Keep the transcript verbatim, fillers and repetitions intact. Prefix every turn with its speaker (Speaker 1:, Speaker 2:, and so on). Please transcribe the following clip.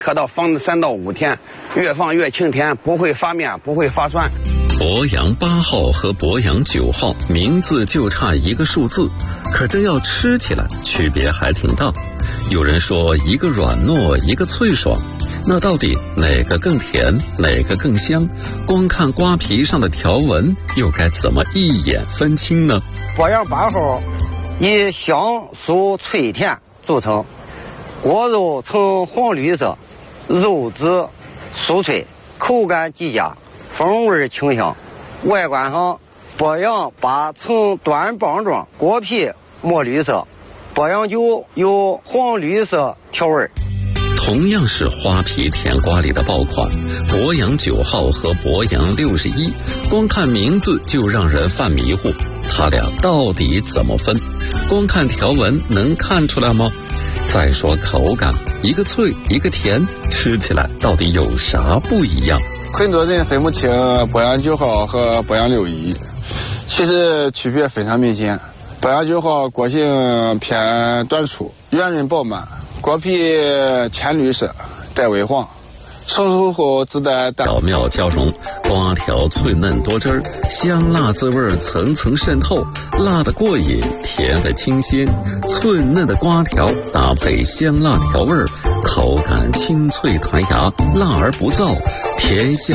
Speaker 1: 可到放三到五天，越放越清甜，不会发面，不会发酸。
Speaker 2: 博洋八号和博洋九号名字就差一个数字，可真要吃起来区别还挺大。有人说一个软糯，一个脆爽，那到底哪个更甜，哪个更香？光看瓜皮上的条纹，又该怎么一眼分清呢？
Speaker 3: 博洋八号以香酥脆甜著称，果肉呈黄绿色，肉质酥脆，口感极佳，风味清香。外观上，博洋八呈短棒状，果皮墨绿色，博洋九有黄绿色条纹。
Speaker 2: 同样是花皮甜瓜里的爆款，博洋九号和博洋六十一，光看名字就让人犯迷糊，它俩到底怎么分？光看条纹能看出来吗？再说口感，一个脆一个甜，吃起来到底有啥不一样？
Speaker 4: 很多人分不清博洋九号和博洋六一，其实区别非常明显。博洋九号果形偏短粗，圆润饱满，果皮浅绿色带微黄，成熟后自带
Speaker 2: 巧妙交融，瓜条脆嫩多汁儿，香辣滋味层层渗透，辣的过瘾，甜的清鲜，脆嫩的瓜条搭配香辣调味，口感清脆弹牙，辣而不燥，甜香。